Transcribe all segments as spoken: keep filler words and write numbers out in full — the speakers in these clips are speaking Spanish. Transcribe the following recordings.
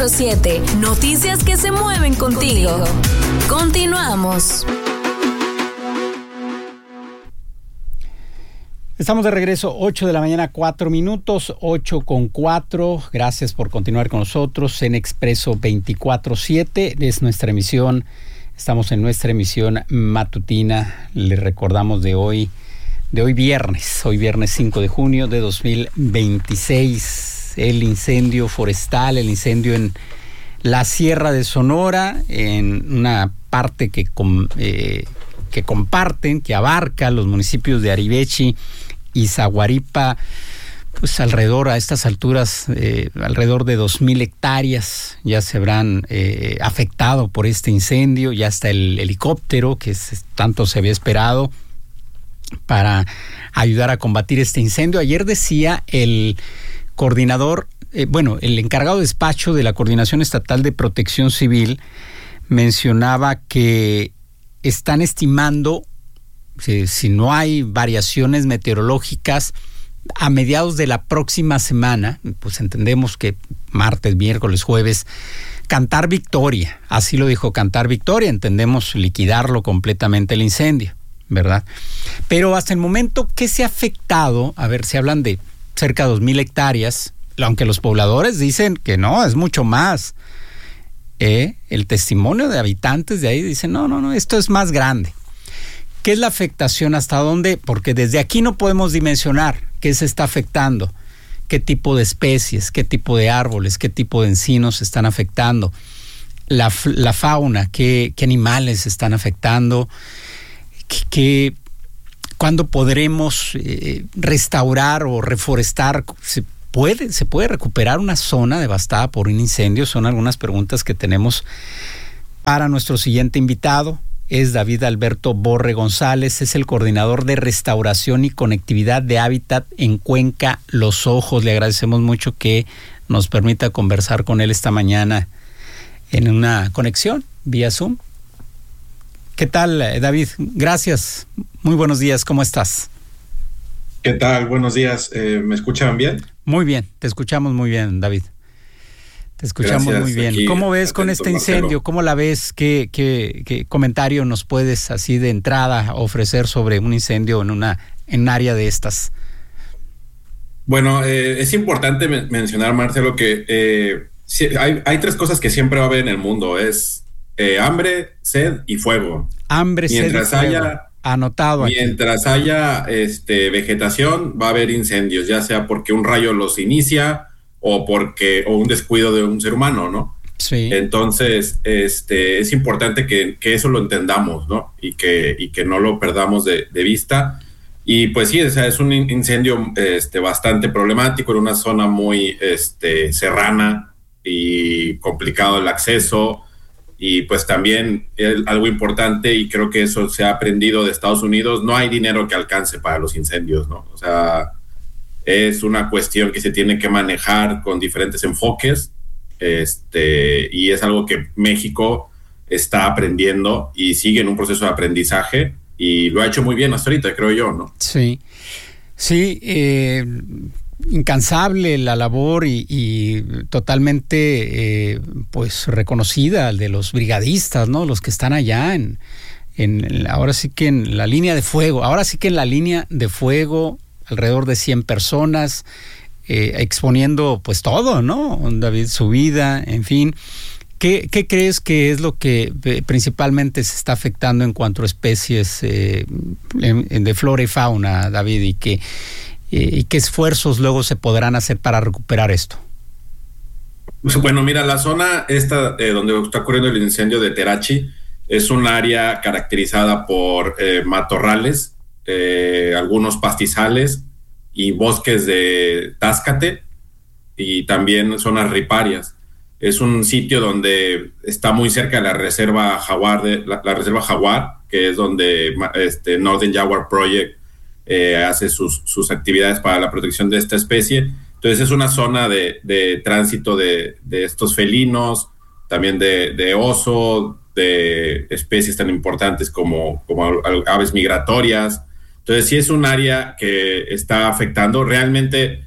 veinticuatro siete. Noticias que se mueven contigo. contigo. Continuamos. Estamos de regreso, ocho de la mañana, cuatro minutos, ocho con cuatro. Gracias por continuar con nosotros en Expreso veinticuatro siete. Es nuestra emisión, estamos en nuestra emisión matutina. Les recordamos de hoy, de hoy viernes, hoy viernes cinco de junio de dos mil veintiséis. El incendio forestal, el incendio en la Sierra de Sonora, en una parte que, com, eh, que comparten, que abarca los municipios de Arivechi y Zaguaripa, pues alrededor, a estas alturas, eh, alrededor de dos mil hectáreas ya se habrán eh, afectado por este incendio. Ya está el helicóptero que es, tanto se había esperado para ayudar a combatir este incendio. Ayer decía el coordinador, eh, bueno, el encargado de despacho de la Coordinación Estatal de Protección Civil mencionaba que están estimando, si, si no hay variaciones meteorológicas, a mediados de la próxima semana, pues entendemos que martes, miércoles, jueves, cantar victoria, así lo dijo, cantar victoria, entendemos liquidarlo completamente el incendio, ¿verdad? Pero hasta el momento, ¿qué se ha afectado? A ver, se hablan de cerca de dos mil hectáreas, aunque los pobladores dicen que no, es mucho más. Eh, el testimonio de habitantes de ahí dicen, no, no, no, esto es más grande. ¿Qué es la afectación? ¿Hasta dónde? Porque desde aquí no podemos dimensionar qué se está afectando, qué tipo de especies, qué tipo de árboles, qué tipo de encinos se están afectando, la, la fauna, qué, qué animales se están afectando, qué... qué ¿cuándo podremos eh, restaurar o reforestar? ¿Se puede, ¿Se puede recuperar una zona devastada por un incendio? Son algunas preguntas que tenemos para nuestro siguiente invitado. Es David Alberto Borre González, es el coordinador de restauración y conectividad de hábitat en Cuenca Los Ojos. Le agradecemos mucho que nos permita conversar con él esta mañana en una conexión vía Zoom. ¿Qué tal, David? Gracias. Muy buenos días. ¿Cómo estás? ¿Qué tal? Buenos días. Eh, ¿Me escuchan bien? Muy bien. Te escuchamos muy bien, David. Te escuchamos Gracias, muy bien. ¿Cómo ves con este incendio? Marcelo. ¿Cómo la ves? ¿Qué, qué, qué comentario nos puedes así de entrada ofrecer sobre un incendio en una en un área de estas? Bueno, eh, es importante men- mencionar, Marcelo, que eh, si, hay, hay tres cosas que siempre va a haber en el mundo. Es Eh, hambre, sed y fuego. Hambre, mientras sed y fuego. Haya, Anotado aquí. Mientras haya este, vegetación, va a haber incendios, ya sea porque un rayo los inicia o porque o un descuido de un ser humano, ¿no? Sí. Entonces, este, es importante que, que eso lo entendamos, ¿no? Y que, y que no lo perdamos de, de vista. Y pues sí, o sea, es un incendio este, bastante problemático en una zona muy este, serrana y complicado el acceso. Y pues también es algo importante, y creo que eso se ha aprendido de Estados Unidos, no hay dinero que alcance para los incendios, ¿no? O sea, es una cuestión que se tiene que manejar con diferentes enfoques, este, y es algo que México está aprendiendo y sigue en un proceso de aprendizaje, y lo ha hecho muy bien hasta ahorita, creo yo, ¿no? Sí, sí, eh... incansable la labor y, y totalmente eh, pues reconocida de los brigadistas, ¿no? Los que están allá en, en ahora sí que en la línea de fuego, ahora sí que en la línea de fuego, alrededor de cien personas, eh, exponiendo pues todo, ¿no? David, su vida, en fin. ¿Qué, qué crees que es lo que eh, principalmente se está afectando en cuanto a especies eh, en, de flora y fauna, David, y que ¿y qué esfuerzos luego se podrán hacer para recuperar esto? Bueno, mira, la zona esta eh, donde está ocurriendo el incendio de Terachi es un área caracterizada por eh, matorrales, eh, algunos pastizales y bosques de táscate, y también zonas riparias. Es un sitio donde está muy cerca de la reserva jaguar, de, la, la reserva jaguar, que es donde este Northern Jaguar Project Eh, hace sus, sus actividades para la protección de esta especie. Entonces es una zona de, de tránsito de, de estos felinos, también de, de oso, de especies tan importantes como, como aves migratorias. Entonces sí es un área que está afectando. Realmente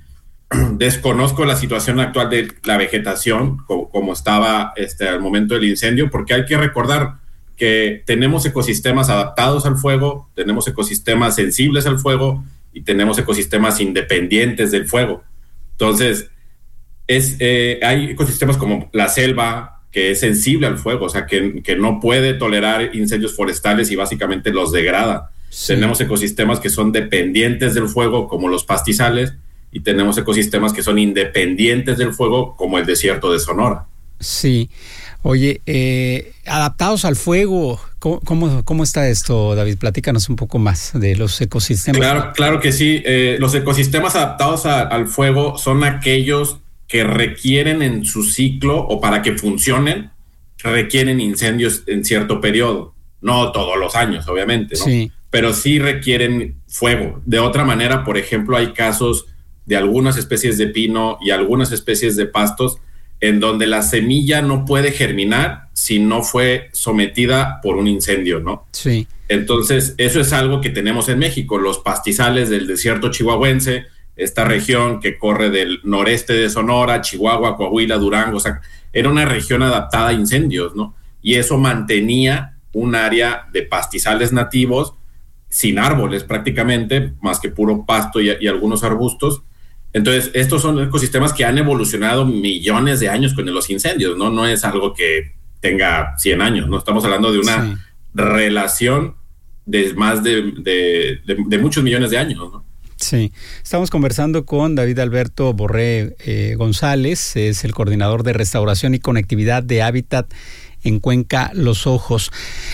desconozco la situación actual de la vegetación, como, como estaba este, al momento del incendio, porque hay que recordar que tenemos ecosistemas adaptados al fuego, tenemos ecosistemas sensibles al fuego y tenemos ecosistemas independientes del fuego. Entonces, es, eh, hay ecosistemas como la selva, que es sensible al fuego, o sea, que, que no puede tolerar incendios forestales y básicamente los degrada. Sí. Tenemos ecosistemas que son dependientes del fuego, como los pastizales, y tenemos ecosistemas que son independientes del fuego, como el desierto de Sonora. Sí. Oye, eh, adaptados al fuego, ¿cómo, cómo, ¿cómo está esto, David? Platícanos un poco más de los ecosistemas. Claro, claro que sí. Eh, los ecosistemas adaptados a, al fuego son aquellos que requieren en su ciclo, o para que funcionen, requieren incendios en cierto periodo. No todos los años, obviamente, ¿no? Sí. Pero sí requieren fuego. De otra manera, por ejemplo, hay casos de algunas especies de pino y algunas especies de pastos en donde la semilla no puede germinar si no fue sometida por un incendio, ¿no? Sí. Entonces, eso es algo que tenemos en México, los pastizales del desierto chihuahuense, esta región que corre del noreste de Sonora, Chihuahua, Coahuila, Durango, o sea, era una región adaptada a incendios, ¿no? Y eso mantenía un área de pastizales nativos sin árboles prácticamente, más que puro pasto y, y algunos arbustos. Entonces, estos son ecosistemas que han evolucionado millones de años con los incendios, ¿no? No es algo que tenga cien años, ¿no? Estamos hablando de una sí. relación de más de, de, de, de muchos millones de años, ¿no? Sí, estamos conversando con David Alberto Borré eh, González, es el coordinador de restauración y conectividad de Hábitat en Cuenca Los Ojos.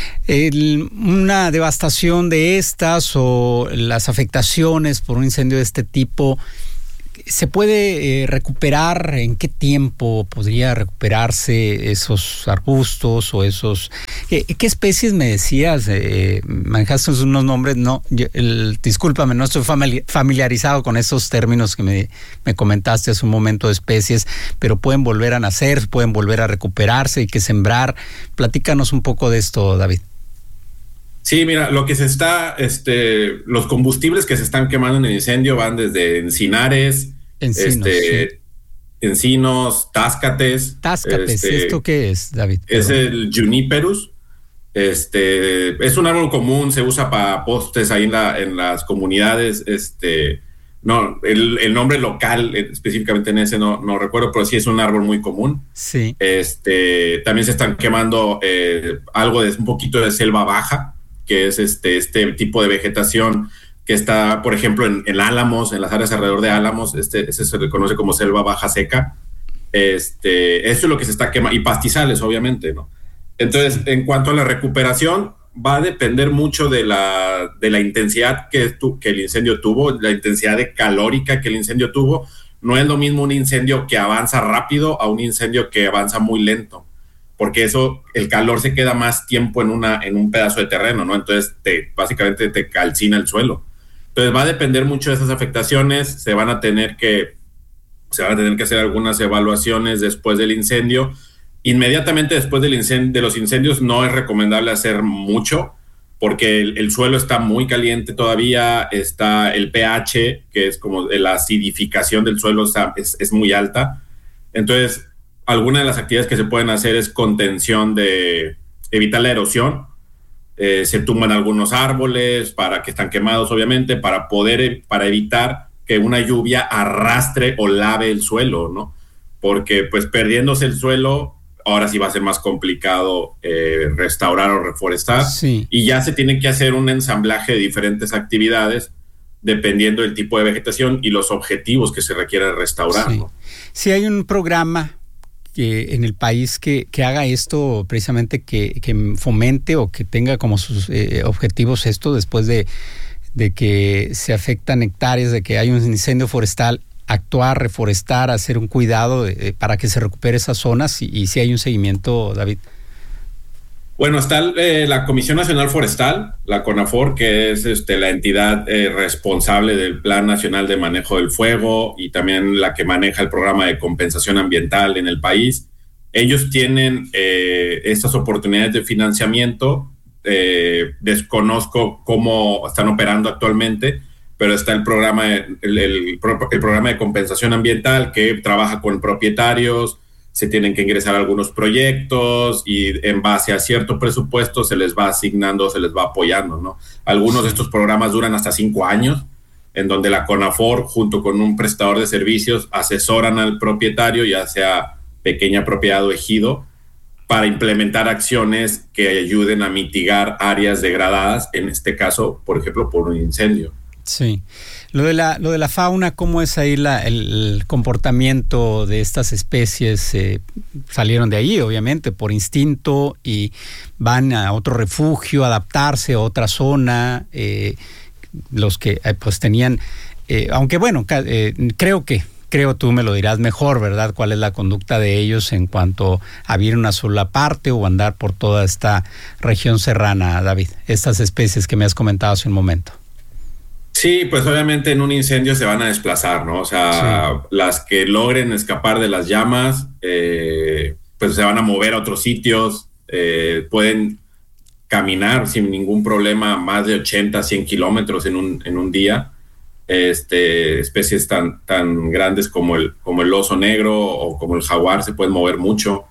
El, una devastación de estas o las afectaciones por un incendio de este tipo, ¿se puede eh, recuperar? ¿En qué tiempo podría recuperarse esos arbustos o esos... ¿Qué, qué especies me decías? Eh, manejaste unos nombres, no, yo, el, discúlpame, no estoy familiarizado con esos términos que me, me comentaste hace un momento de especies, pero pueden volver a nacer, pueden volver a recuperarse, hay que sembrar. Platícanos un poco de esto, David. Sí, mira, lo que se está, este, los combustibles que se están quemando en el incendio van desde encinares, encinos, este, sí. encinos, táscates. Táscates, este, ¿esto qué es, David? Es Perdón. El Juniperus. Este, es un árbol común, se usa para postes ahí en, la, en las comunidades. Este, no, el, el nombre local específicamente en ese no, no recuerdo, pero sí es un árbol muy común. Sí. Este, también se están quemando eh, algo de un poquito de selva baja, que es este, este tipo de vegetación que está, por ejemplo, en, en álamos, en las áreas alrededor de álamos, este, ese se reconoce como selva baja seca. Este, eso es lo que se está quemando, y pastizales, obviamente, ¿no? Entonces, en cuanto a la recuperación, va a depender mucho de la, de la intensidad que, tu, que el incendio tuvo, la intensidad de calórica que el incendio tuvo. No es lo mismo un incendio que avanza rápido a un incendio que avanza muy lento, porque eso, el calor se queda más tiempo en, una, en un pedazo de terreno, ¿no? Entonces, te, básicamente te calcina el suelo. Entonces, va a depender mucho de esas afectaciones. Se van a tener que, se van a tener que hacer algunas evaluaciones después del incendio. Inmediatamente después del incendio, de los incendios no es recomendable hacer mucho, porque el, el suelo está muy caliente todavía, está el pH, que es como la acidificación del suelo, está, es, es muy alta. Entonces, algunas de las actividades que se pueden hacer es contención de evitar la erosión. Eh, se tumban algunos árboles para que están quemados, obviamente, para poder, para evitar que una lluvia arrastre o lave el suelo, ¿no? Porque pues perdiéndose el suelo, ahora sí va a ser más complicado eh, restaurar o reforestar. Sí. Y ya se tiene que hacer un ensamblaje de diferentes actividades dependiendo del tipo de vegetación y los objetivos que se requiere restaurar, sí. ¿no? Sí, hay un programa que en el país que, que haga esto, precisamente que, que fomente o que tenga como sus eh, objetivos esto, después de, de que se afectan hectáreas, de que hay un incendio forestal, actuar, reforestar, hacer un cuidado eh, para que se recupere esas zonas, y, y si hay un seguimiento, David. Bueno, está eh, la Comisión Nacional Forestal, la CONAFOR, que es este, la entidad eh, responsable del Plan Nacional de Manejo del Fuego y también la que maneja el programa de compensación ambiental en el país. Ellos tienen eh, estas oportunidades de financiamiento. Eh, desconozco cómo están operando actualmente, pero está el programa, el, el, el programa de compensación ambiental que trabaja con propietarios, se tienen que ingresar algunos proyectos y en base a cierto presupuesto se les va asignando, se les va apoyando, ¿no? Algunos de estos programas duran hasta cinco años, en donde la CONAFOR, junto con un prestador de servicios, asesoran al propietario, ya sea pequeña propiedad o ejido, para implementar acciones que ayuden a mitigar áreas degradadas, en este caso, por ejemplo, por un incendio. Sí. Lo de la, lo de la fauna, ¿cómo es ahí la, el, el comportamiento de estas especies? Eh, salieron de ahí, obviamente, por instinto y van a otro refugio, adaptarse a otra zona. Eh, los que eh, pues tenían, eh, aunque bueno, eh, creo que, creo tú me lo dirás mejor, ¿verdad? ¿Cuál es la conducta de ellos en cuanto a vivir en una sola parte o andar por toda esta región serrana, David? Estas especies que me has comentado hace un momento. Sí, pues obviamente en un incendio se van a desplazar, ¿no? O sea, sí. Las que logren escapar de las llamas, eh, pues se van a mover a otros sitios, eh, pueden caminar sin ningún problema más de ochenta, cien kilómetros en un, en un día. Este, especies tan, tan grandes como el, como el oso negro o como el jaguar se pueden mover mucho.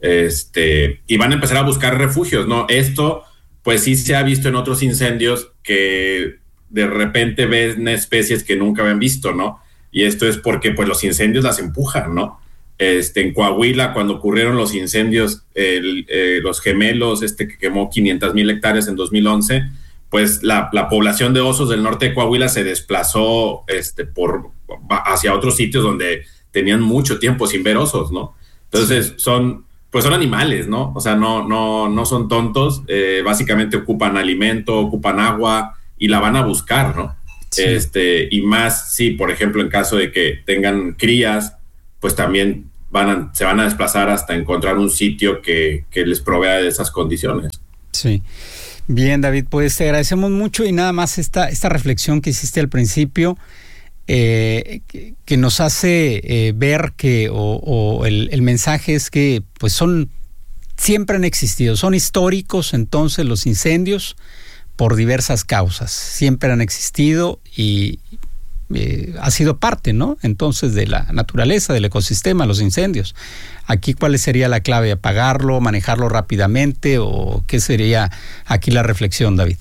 Este, y van a empezar a buscar refugios, ¿no? Esto, pues sí se ha visto en otros incendios que de repente ven especies que nunca habían visto, ¿no? Y esto es porque pues los incendios las empujan, ¿no? Este, en Coahuila, cuando ocurrieron los incendios, el, eh, los gemelos, este que quemó quinientas mil hectáreas en dos mil once, pues la, la población de osos del norte de Coahuila se desplazó este, por, hacia otros sitios donde tenían mucho tiempo sin ver osos, ¿no? Entonces son, pues son animales, ¿no? O sea, no, no, no son tontos, eh, básicamente ocupan alimento, ocupan agua, y la van a buscar, ¿no? Sí. Este, y más, sí, por ejemplo, en caso de que tengan crías, pues también van a, se van a desplazar hasta encontrar un sitio que, que les provea de esas condiciones. Sí. Bien, David, pues te agradecemos mucho y nada más esta, esta reflexión que hiciste al principio, eh, que, que nos hace eh, ver que, o, o el, el mensaje es que, pues son, siempre han existido, son históricos entonces los incendios, por diversas causas, siempre han existido y eh, ha sido parte, ¿no? Entonces de la naturaleza, del ecosistema, los incendios. Aquí, ¿cuál sería la clave? ¿Apagarlo, manejarlo rápidamente o qué sería aquí la reflexión, David?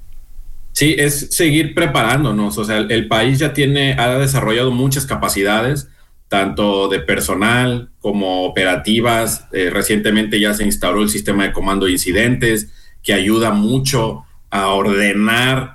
Sí, es seguir preparándonos. O sea, el, el país ya tiene, ha desarrollado muchas capacidades, tanto de personal como operativas. Eh, recientemente ya se instauró el sistema de comando de incidentes, que ayuda mucho a ordenar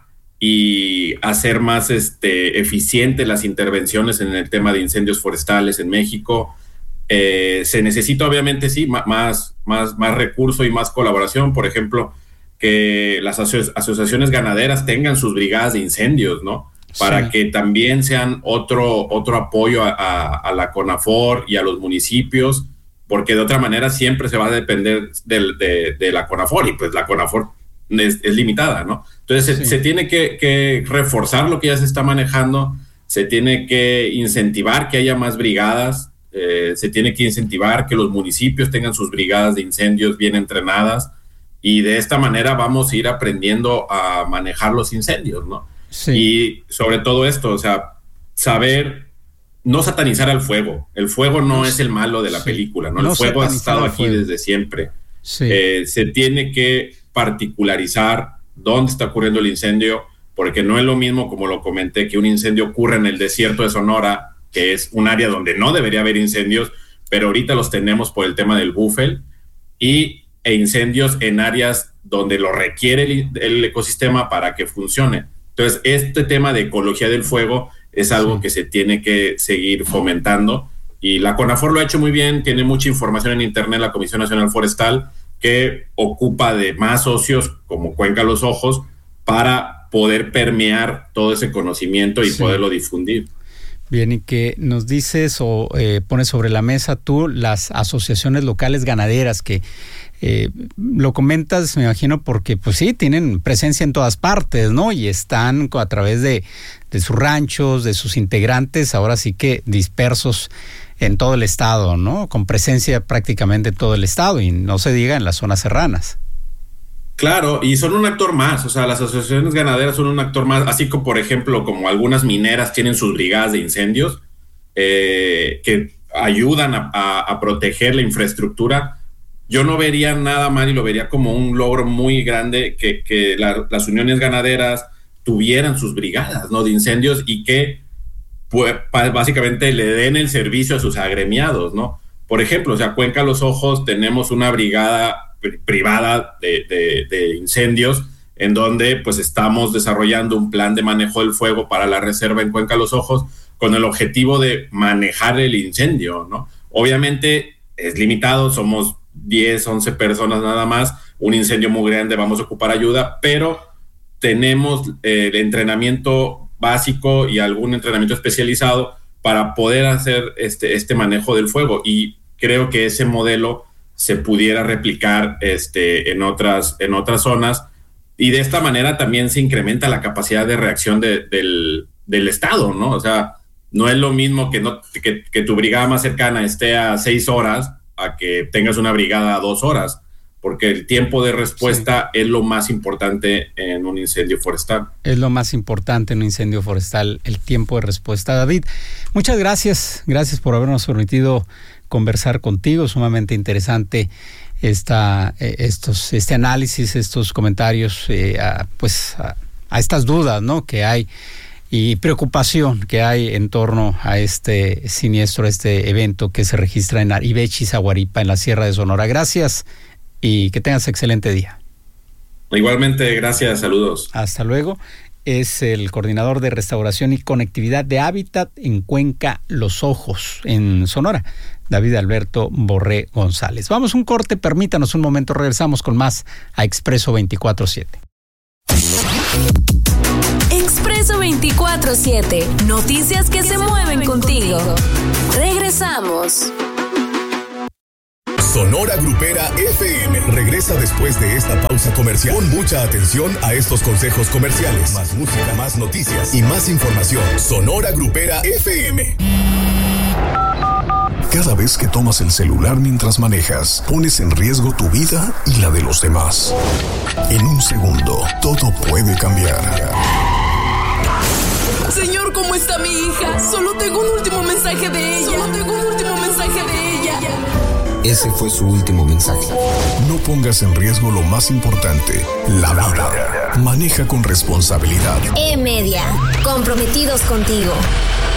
y hacer más este, eficientes las intervenciones en el tema de incendios forestales en México. Eh, se necesita obviamente sí más, más, más recurso y más colaboración, por ejemplo, que las aso- asociaciones ganaderas tengan sus brigadas de incendios, ¿no? Para sí. que también sean otro, otro apoyo a, a, a la CONAFOR y a los municipios, porque de otra manera siempre se va a depender de, de, de la CONAFOR y pues la CONAFOR Es, es limitada, ¿no? Entonces sí. se, se tiene que, que reforzar lo que ya se está manejando, se tiene que incentivar que haya más brigadas, eh, se tiene que incentivar que los municipios tengan sus brigadas de incendios bien entrenadas y de esta manera vamos a ir aprendiendo a manejar los incendios, ¿no? Sí. Y sobre todo esto, o sea, saber no satanizar al fuego. El fuego no sí. es el malo de la sí. película, ¿no? El no fuego ha estado aquí fuego. desde siempre. Sí. Eh, se tiene que particularizar dónde está ocurriendo el incendio, porque no es lo mismo, como lo comenté, que un incendio ocurre en el desierto de Sonora, que es un área donde no debería haber incendios, pero ahorita los tenemos por el tema del búfel, y e incendios en áreas donde lo requiere el, el ecosistema para que funcione. Entonces, este tema de ecología del fuego es algo que se tiene que seguir fomentando, y la CONAFOR lo ha hecho muy bien, tiene mucha información en internet, la Comisión Nacional Forestal, que ocupa de más socios como Cuenca Los Ojos para poder permear todo ese conocimiento y sí. poderlo difundir. Bien, y que nos dices o eh, pones sobre la mesa tú las asociaciones locales ganaderas que eh, lo comentas, me imagino, porque pues sí, tienen presencia en todas partes, ¿no? Y están a través de, de sus ranchos, de sus integrantes, ahora sí que dispersos en todo el estado, ¿no? Con presencia prácticamente en todo el estado y no se diga en las zonas serranas. Claro, y son un actor más, o sea, las asociaciones ganaderas son un actor más, así como, por ejemplo, como algunas mineras tienen sus brigadas de incendios eh, que ayudan a, a, a proteger la infraestructura. Yo no vería nada mal y lo vería como un logro muy grande que, que la, las uniones ganaderas tuvieran sus brigadas, ¿no?, de incendios y que pues, básicamente le den el servicio a sus agremiados, ¿no? Por ejemplo, o sea, Cuenca Los Ojos tenemos una brigada privada de, de, de incendios en donde pues estamos desarrollando un plan de manejo del fuego para la reserva en Cuenca Los Ojos con el objetivo de manejar el incendio, ¿no? Obviamente es limitado, somos diez, once personas nada más, un incendio muy grande, vamos a ocupar ayuda, pero tenemos eh, el entrenamiento básico y algún entrenamiento especializado para poder hacer este, este manejo del fuego, y creo que ese modelo se pudiera replicar este, en, otras, en otras zonas, y de esta manera también se incrementa la capacidad de reacción de, del, del Estado, ¿no? O sea, no es lo mismo que, no, que, que tu brigada más cercana esté a seis horas a que tengas una brigada a dos horas, porque el tiempo de respuesta sí. es lo más importante en un incendio forestal. Es lo más importante en un incendio forestal, el tiempo de respuesta. David, muchas gracias, gracias por habernos permitido conversar contigo, sumamente interesante esta, eh, estos, este análisis, estos comentarios, eh, a, pues a, a estas dudas, ¿no?, que hay y preocupación que hay en torno a este siniestro, este evento que se registra en Arivechi, Zaguaripa, en la Sierra de Sonora. Gracias y que tengas excelente día. Igualmente, gracias, saludos. Hasta luego. Es el coordinador de restauración y conectividad de hábitat en Cuenca Los Ojos, en Sonora, David Alberto Borré González. Vamos a un corte, permítanos un momento, regresamos con más a Expreso veinticuatro siete. Expreso veinticuatro siete, noticias que, que se, se mueven contigo. contigo. Regresamos. Sonora Grupera F M regresa después de esta pausa comercial. Pon mucha atención a estos consejos comerciales. Más música, más noticias y más información. Sonora Grupera F M. Cada vez que tomas el celular mientras manejas, pones en riesgo tu vida y la de los demás. En un segundo, todo puede cambiar. Señor, ¿cómo está mi hija? Solo tengo un último mensaje de ella. Solo tengo un último mensaje de ella. Ese fue su último mensaje. No pongas en riesgo lo más importante, la vida. Maneja con responsabilidad. E-Media, comprometidos contigo.